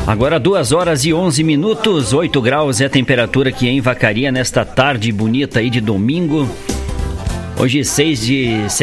Agora 2h11, 8 graus é a temperatura aqui em Vacaria nesta tarde bonita aí de domingo. Hoje 6 de